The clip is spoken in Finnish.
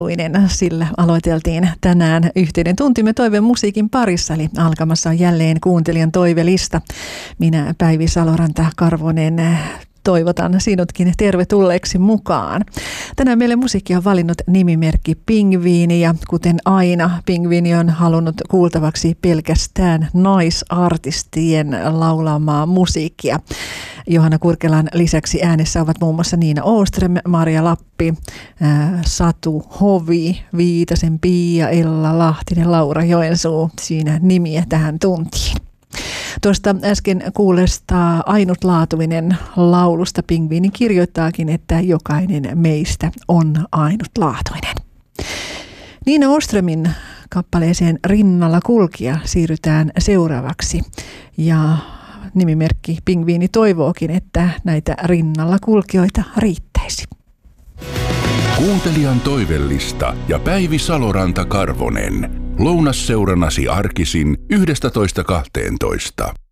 Sillä aloiteltiin tänään yhteinen tuntimme toiveen musiikin parissa, eli alkamassa on jälleen kuuntelijan toivelista. Minä Päivi Saloranta-Karvonen toivotan sinutkin tervetulleeksi mukaan. Tänään meille musiikkia on valinnut nimimerkki Pingviini ja kuten aina Pingviini on halunnut kuultavaksi pelkästään naisartistien laulamaa musiikkia. Johanna Kurkelan lisäksi äänessä ovat muun muassa Niina Åström, Maria Lappi, Satu Hovi, Viitasen Pia, Ella Lahtinen, Laura Joensuu. Siinä nimiä tähän tuntiin. Tuosta äsken kuulesta ainutlaatuinen laulusta Pingviini kirjoittaakin, että jokainen meistä on ainutlaatuinen. Niina Åströmin kappaleeseen Rinnalla kulkija siirrytään seuraavaksi ja nimimerkki Pingviini toivookin, että näitä rinnalla kulkijoita riittäisi. Kuuntelijan toivellista ja Päivi Saloranta-Karvonen. Lounasseurannasi arkisin 11.12.